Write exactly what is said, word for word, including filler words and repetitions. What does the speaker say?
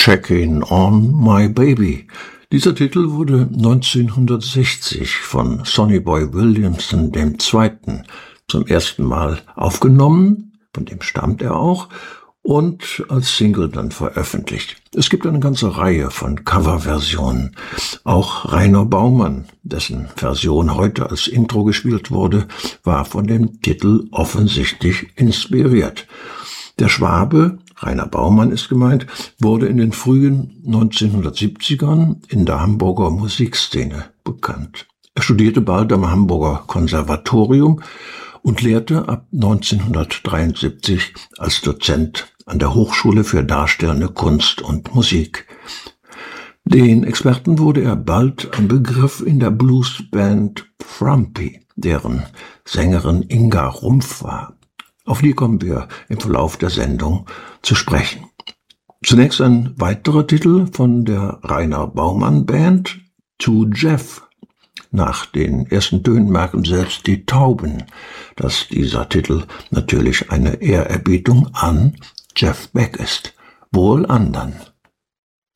Checking on My Baby. Dieser Titel wurde neunzehnhundertsechzig von Sonny Boy Williamson dem Zweiten zum ersten Mal aufgenommen, von dem stammt er auch, und als Single dann veröffentlicht. Es gibt eine ganze Reihe von Coverversionen. Auch Rainer Baumann, dessen Version heute als Intro gespielt wurde, war von dem Titel offensichtlich inspiriert. Der Schwabe, Rainer Baumann ist gemeint, wurde in den frühen neunzehnhundertsiebzigern in der Hamburger Musikszene bekannt. Er studierte bald am Hamburger Konservatorium und lehrte ab neunzehnhundertdreiundsiebzig als Dozent an der Hochschule für Darstellende Kunst und Musik. Den Experten wurde er bald ein Begriff in der Bluesband Frumpy, deren Sängerin Inga Rumpf war. Auf die kommen wir im Verlauf der Sendung zu sprechen. Zunächst ein weiterer Titel von der Rainer Baumann Band, To Jeff. Nach den ersten Tönen merken selbst die Tauben, dass dieser Titel natürlich eine Ehrerbietung an Jeff Beck ist. Wohl andern.